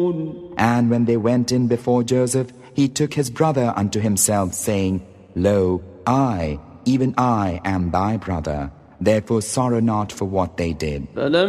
And when they went in before Joseph, he took his brother unto himself, saying, Lo, I, even I, am thy brother. Therefore sorrow not for what they did.